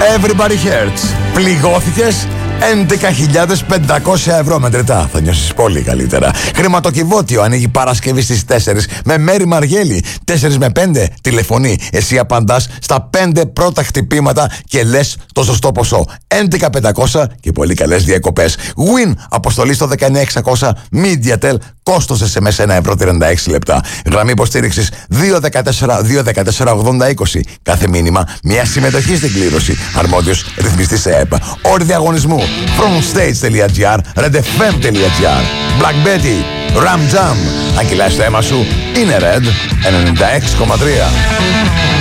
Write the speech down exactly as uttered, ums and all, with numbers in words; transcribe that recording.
Everybody hurts. Πληγώθηκες? έντεκα χιλιάδες πεντακόσια ευρώ μετρητά. Θα νιώσεις πολύ καλύτερα. Χρηματοκιβώτιο ανοίγει Παρασκευή στις τέσσερις με Μέρη Μαργέλη. τέσσερις με πέντε τηλεφωνεί. Εσύ απαντάς στα πέντε πρώτα χτυπήματα και λες το σωστό ποσό. έντεκα χιλιάδες πεντακόσια και πολύ καλές διακοπές. Win αποστολή στο δεκαεννιά χιλιάδες εξακόσια Mediatel. Κόστος ες εμ ες ένα ευρώ τριάντα έξι λεπτά. Γραμμή υποστήριξης δύο ένα τέσσερα δύο ένα τέσσερα ογδόντα είκοσι. Κάθε μήνυμα μια συμμετοχή στην κλήρωση. Αρμόδιος ρυθμιστής ΕΕΠ. Όροι διαγωνισμού frontstage.gr, redfm.gr. Black Betty, Ram Jam. Αν κυλάς το αίμα σου, είναι Red ενενήντα έξι κόμμα τρία.